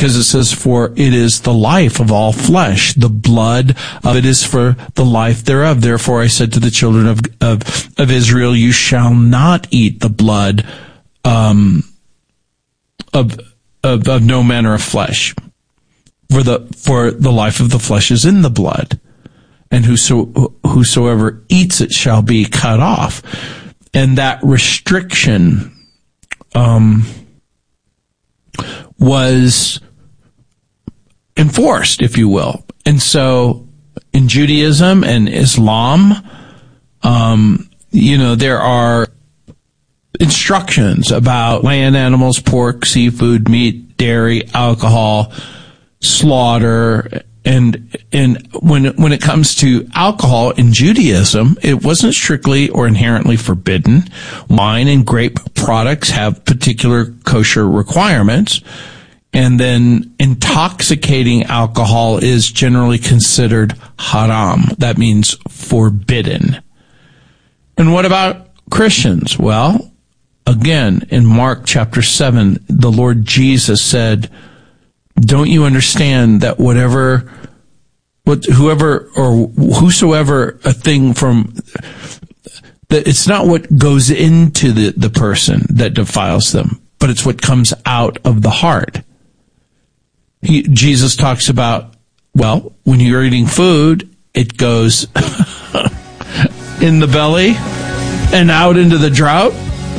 because it says, for it is the life of all flesh. The blood of it is for the life thereof. Therefore I said to the children of Israel, you shall not eat the blood of no manner of flesh. For the life of the flesh is in the blood, and whosoever eats it shall be cut off. And that restriction was enforced, if you will. And so in Judaism and Islam, there are instructions about land animals, pork, seafood, meat, dairy, alcohol, slaughter, and when it comes to alcohol in Judaism, it wasn't strictly or inherently forbidden. Wine and grape products have particular kosher requirements, and then intoxicating alcohol is generally considered haram. That means forbidden. And what about Christians? Well, again, in Mark chapter 7, the Lord Jesus said, don't you understand that whosoever a thing from, that it's not what goes into the person that defiles them, but it's what comes out of the heart. Jesus talks about, well, when you're eating food, it goes in the belly and out into the drought.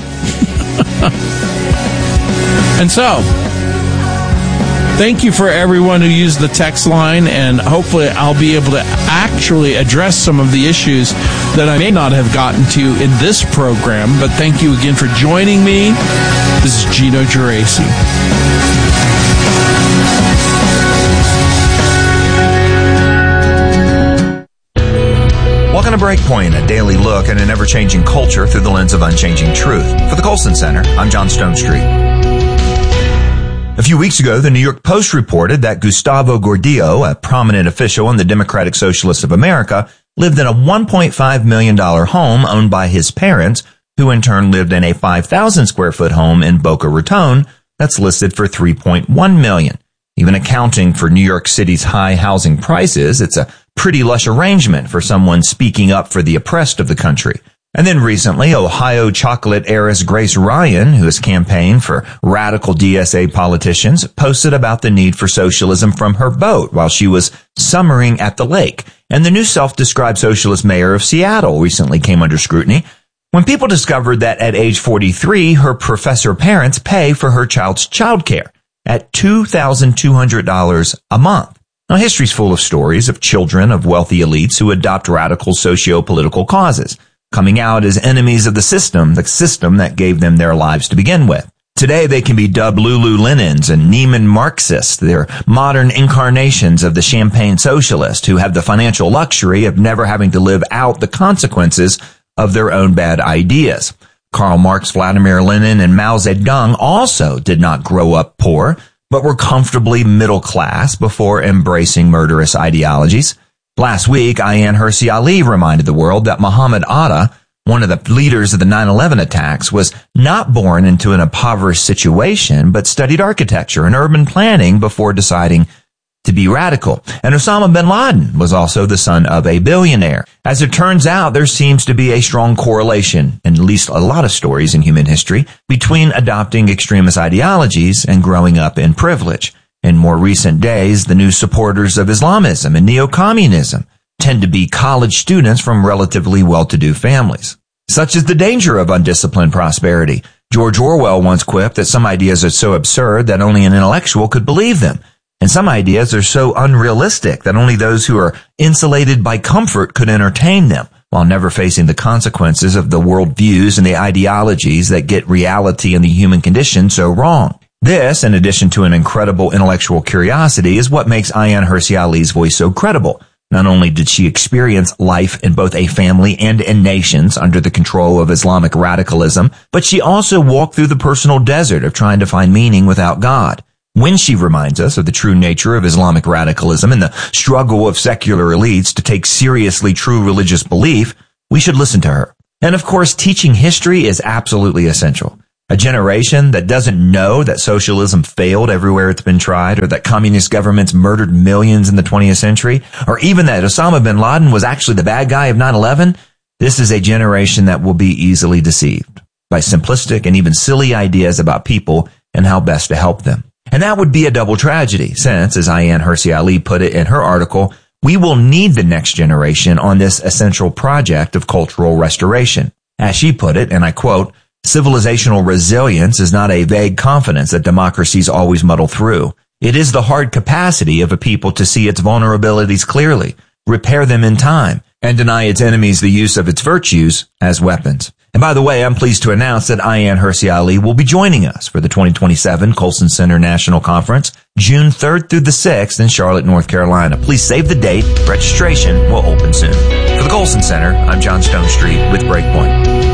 And so, thank you for everyone who used the text line, and hopefully I'll be able to actually address some of the issues that I may not have gotten to in this program. But thank you again for joining me. This is Gino Geraci. Welcome to Breakpoint, a daily look at an ever-changing culture through the lens of unchanging truth. For the Colson Center, I'm John Stonestreet. A few weeks ago, the New York Post reported that Gustavo Gordillo, a prominent official in the Democratic Socialists of America, lived in a $1.5 million home owned by his parents, who in turn lived in a 5,000 square foot home in Boca Raton that's listed for $3.1 million. Even accounting for New York City's high housing prices, it's a pretty lush arrangement for someone speaking up for the oppressed of the country. And then recently, Ohio chocolate heiress Grace Ryan, who has campaigned for radical DSA politicians, posted about the need for socialism from her boat while she was summering at the lake. And the new self-described socialist mayor of Seattle recently came under scrutiny when people discovered that at age 43, her professor parents pay for her child's childcare at $2,200 a month. Now, history's full of stories of children of wealthy elites who adopt radical socio-political causes, coming out as enemies of the system that gave them their lives to begin with. Today, they can be dubbed Lululemons and Neiman Marxists. They're modern incarnations of the champagne socialist who have the financial luxury of never having to live out the consequences of their own bad ideas. Karl Marx, Vladimir Lenin, and Mao Zedong also did not grow up poor, but were comfortably middle class before embracing murderous ideologies. Last week, Ayaan Hirsi Ali reminded the world that Muhammad Atta, one of the leaders of the 9/11 attacks, was not born into an impoverished situation, but studied architecture and urban planning before deciding to be radical. And Osama bin Laden was also the son of a billionaire. As it turns out, there seems to be a strong correlation, in at least a lot of stories in human history, between adopting extremist ideologies and growing up in privilege. In more recent days, the new supporters of Islamism and neo-communism tend to be college students from relatively well-to-do families. Such is the danger of undisciplined prosperity. George Orwell once quipped that some ideas are so absurd that only an intellectual could believe them. And some ideas are so unrealistic that only those who are insulated by comfort could entertain them, while never facing the consequences of the worldviews and the ideologies that get reality and the human condition so wrong. This, in addition to an incredible intellectual curiosity, is what makes Ayaan Hirsi Ali's voice so credible. Not only did she experience life in both a family and in nations under the control of Islamic radicalism, but she also walked through the personal desert of trying to find meaning without God. When she reminds us of the true nature of Islamic radicalism and the struggle of secular elites to take seriously true religious belief, we should listen to her. And of course, teaching history is absolutely essential. A generation that doesn't know that socialism failed everywhere it's been tried, or that communist governments murdered millions in the 20th century, or even that Osama bin Laden was actually the bad guy of 9/11. This is a generation that will be easily deceived by simplistic and even silly ideas about people and how best to help them. And that would be a double tragedy, since, as Ayaan Hirsi Ali put it in her article, we will need the next generation on this essential project of cultural restoration. As she put it, and I quote, "Civilizational resilience is not a vague confidence that democracies always muddle through. It is the hard capacity of a people to see its vulnerabilities clearly, repair them in time, and deny its enemies the use of its virtues as weapons." And by the way, I'm pleased to announce that Ayaan Hirsi Ali will be joining us for the 2027 Colson Center National Conference, June 3rd through the 6th in Charlotte, North Carolina. Please save the date. Registration will open soon. For the Colson Center, I'm John Stone Street with Breakpoint.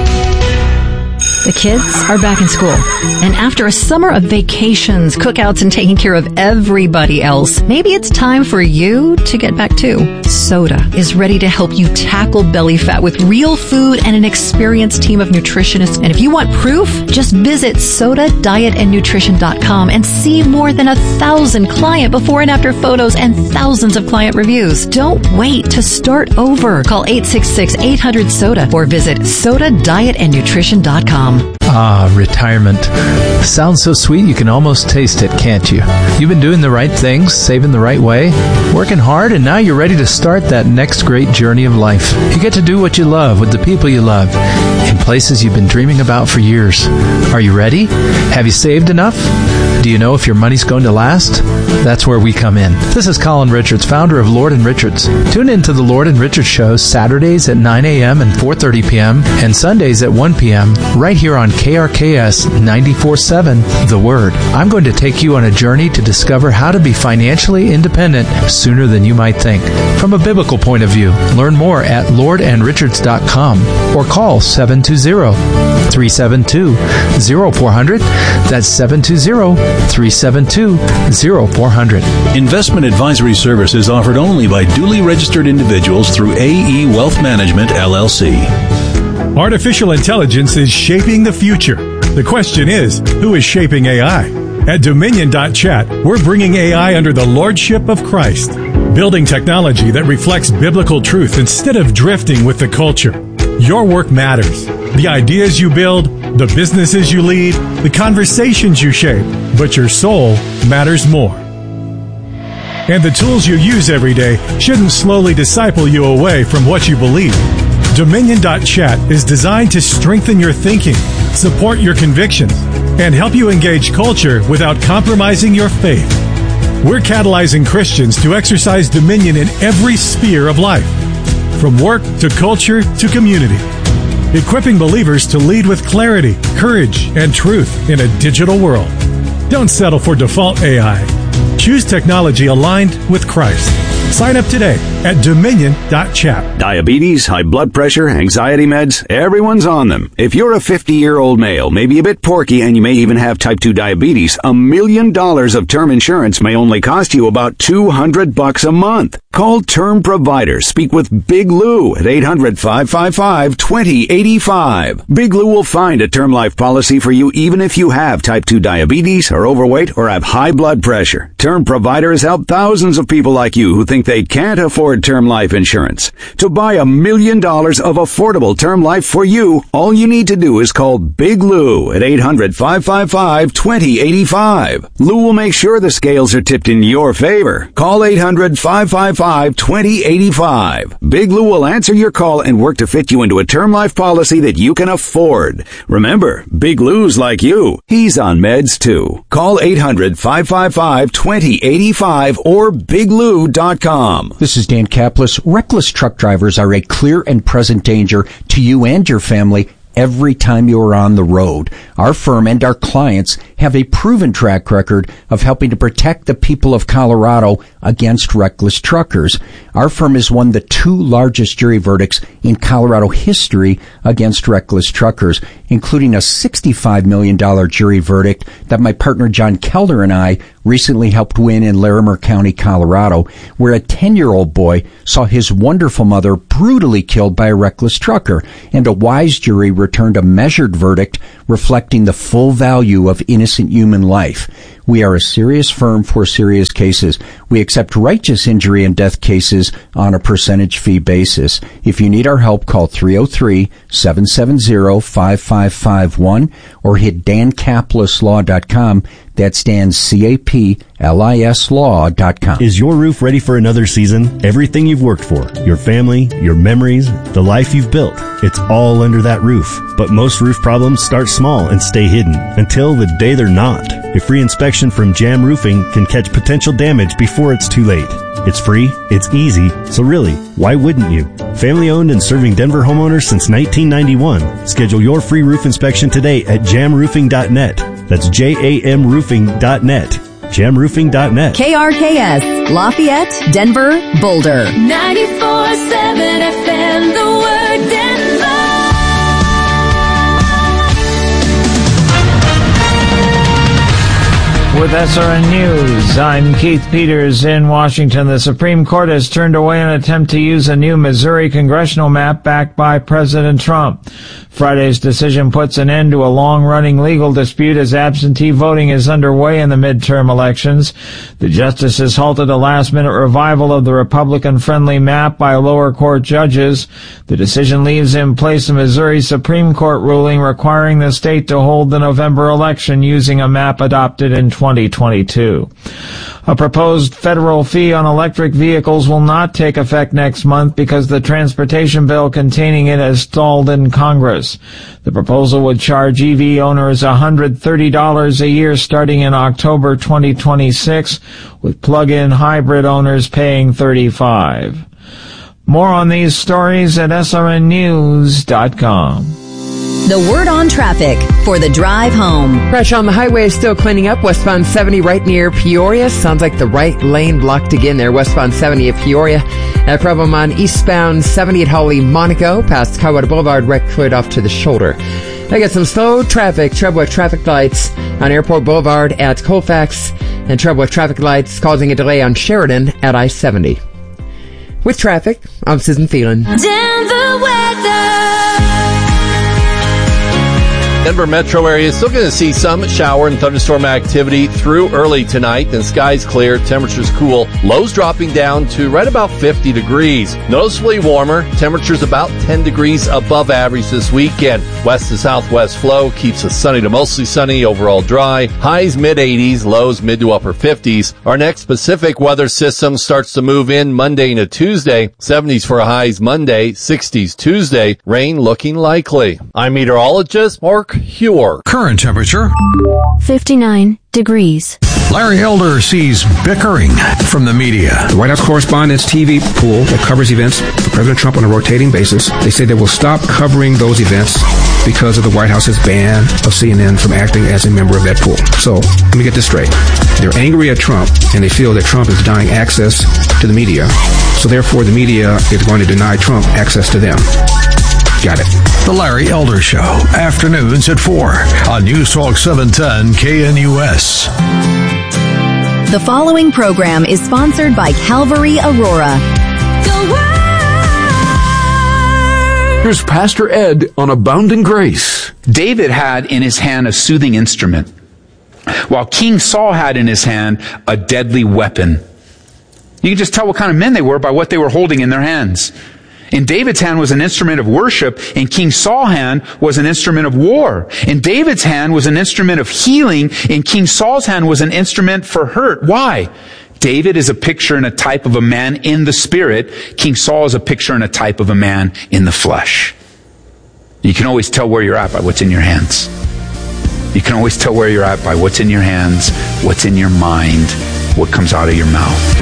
The kids are back in school, and after a summer of vacations, cookouts, and taking care of everybody else, maybe it's time for you to get back too. Soda is ready to help you tackle belly fat with real food and an experienced team of nutritionists. And if you want proof, just visit SodaDietAndNutrition.com and see more than 1,000 client before and after photos and thousands of client reviews. Don't wait to start over. Call 866-800-SODA or visit SodaDietAndNutrition.com. Ah, retirement. Sounds so sweet you can almost taste it, can't you? You've been doing the right things, saving the right way, working hard, and now you're ready to start that next great journey of life. You get to do what you love with the people you love in places you've been dreaming about for years. Are you ready? Have you saved enough? Do you know if your money's going to last? That's where we come in. This is Colin Richards, founder of Lord & Richards. Tune in to the Lord & Richards show Saturdays at 9 a.m. and 4:30 p.m. and Sundays at 1 p.m. right here on KRKS 94.7, The Word. I'm going to take you on a journey to discover how to be financially independent sooner than you might think. From a biblical point of view, learn more at lordandrichards.com or call 720-372-0400. That's 720-372-0400. Investment advisory services offered only by duly registered individuals through AE Wealth Management, LLC. Artificial intelligence is shaping the future. The question is, who is shaping AI? At Dominion.chat, we're bringing AI under the lordship of Christ, building technology that reflects biblical truth instead of drifting with the culture. Your work matters. The ideas you build, the businesses you lead, the conversations you shape, but your soul matters more. And the tools you use every day shouldn't slowly disciple you away from what you believe. Dominion.chat is designed to strengthen your thinking, support your convictions, and help you engage culture without compromising your faith. We're catalyzing Christians to exercise dominion in every sphere of life, from work to culture to community, equipping believers to lead with clarity, courage, and truth in a digital world. Don't settle for default AI. Choose technology aligned with Christ. Sign up today at Dominion.chat. Diabetes, high blood pressure, anxiety meds, everyone's on them. If you're a 50-year-old male, maybe a bit porky, and you may even have type 2 diabetes, $1 million of term insurance may only cost you about $200 a month. Call Term Provider. Speak with Big Lou at 800-555-2085. Big Lou will find a term life policy for you even if you have type 2 diabetes, are overweight, or have high blood pressure. Term Provider has helped thousands of people like you who think they can't afford term life insurance. To buy $1 million of affordable term life for you, all you need to do is call Big Lou at 800-555-2085. Lou will make sure the scales are tipped in your favor. Call 800-555-2085. Big Lou will answer your call and work to fit you into a term life policy that you can afford. Remember, Big Lou's like you. He's on meds too. Call 800-555-2085 or biglou.com. This is Dan Kaplis. Reckless truck drivers are a clear and present danger to you and your family every time you are on the road. Our firm and our clients have a proven track record of helping to protect the people of Colorado against reckless truckers. Our firm has won the 2 largest jury verdicts in Colorado history against reckless truckers. including a $65 million jury verdict that my partner John Kelder and I recently helped win in Larimer County, Colorado, where a 10-year-old boy saw his wonderful mother brutally killed by a reckless trucker, and a wise jury returned a measured verdict reflecting the full value of innocent human life. We are a serious firm for serious cases. We accept righteous injury and death cases on a percentage fee basis. If you need our help, call 303-770-5551 or hit dancaplisslaw.com. That's Dan, C-A-P-L-I-S law.com. Is your roof ready for another season? Everything you've worked for, your family, your memories, the life you've built, it's all under that roof. But most roof problems start small and stay hidden until the day they're not. A free inspection from Jam Roofing can catch potential damage before it's too late. It's free, it's easy, so really, why wouldn't you? Family owned and serving Denver homeowners since 1991. Schedule your free roof inspection today at jamroofing.net. That's jamroofing.net. jamroofing.net. KRKS, Lafayette, Denver, Boulder. 94.7 FM, the word Denver. With SRN News, I'm Keith Peters in Washington. The Supreme Court has turned away an attempt to use a new Missouri congressional map backed by President Trump. Friday's decision puts an end to a long-running legal dispute as absentee voting is underway in the midterm elections. The justices halted a last-minute revival of the Republican-friendly map by lower court judges. The decision leaves in place a Missouri Supreme Court ruling requiring the state to hold the November election using a map adopted in 2022. A proposed federal fee on electric vehicles will not take effect next month because the transportation bill containing it has stalled in Congress. The proposal would charge EV owners $130 a year starting in October 2026, with plug-in hybrid owners paying $35. More on these stories at srnnews.com. The word on traffic for the drive home. Crash on the highway is still cleaning up. Westbound 70 right near Peoria. Sounds like the right lane blocked again there. Westbound 70 at Peoria. That problem on eastbound 70 at Holly, Monaco. Past Cowwater Boulevard, wrecked cleared off to the shoulder. I got some slow traffic. Trouble with traffic lights on Airport Boulevard at Colfax. And trouble with traffic lights causing a delay on Sheridan at I-70. With traffic, I'm Susan Phelan. Denver weather. Denver metro area is still going to see some shower and thunderstorm activity through early tonight. Then skies clear, temperatures cool, lows dropping down to right about 50 degrees. Noticeably warmer, temperatures about 10 degrees above average this weekend. West to southwest flow keeps us sunny to mostly sunny, overall dry. Highs mid-80s, lows mid to upper 50s. Our next Pacific weather system starts to move in Monday into Tuesday. 70s for highs Monday, 60s Tuesday. Rain looking likely. I'm meteorologist Mark Huer. Current temperature 59 degrees. Larry Elder sees bickering from the media. The White House Correspondents' TV pool that covers events for President Trump on a rotating basis, they say they will stop covering those events because of the White House's ban of CNN from acting as a member of that pool. So, let me get this straight. They're angry at Trump, and they feel that Trump is denying access to the media. So therefore, the media is going to deny Trump access to them. Got it. The Larry Elder Show, afternoons at 4 on News Talk 710 KNUS. The following program is sponsored by Calvary Aurora. Here's Pastor Ed on Abounding Grace. David had in his hand a soothing instrument, while King Saul had in his hand a deadly weapon. You can just tell what kind of men they were by what they were holding in their hands. In David's hand was an instrument of worship. In King Saul's hand was an instrument of war. In David's hand was an instrument of healing. In King Saul's hand was an instrument for hurt. Why? David is a picture and a type of a man in the spirit. King Saul is a picture and a type of a man in the flesh. You can always tell where you're at by what's in your hands. You can always tell where you're at by what's in your hands, what's in your mind, what comes out of your mouth.